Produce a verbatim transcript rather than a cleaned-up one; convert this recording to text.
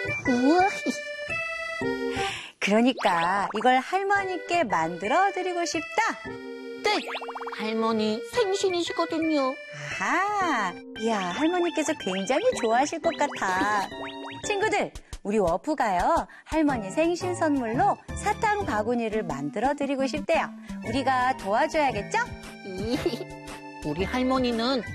우와. 그러니까 이걸 할머니께 만들어 드리고 싶다. 네, 할머니 생신이시거든요. 아하, 이야, 할머니께서 굉장히 좋아하실 것 같아. 친구들, 우리 워프가요, 할머니 생신 선물로 사탕 바구니를 만들어 드리고 싶대요. 우리가 도와줘야겠죠? 우리 할머니는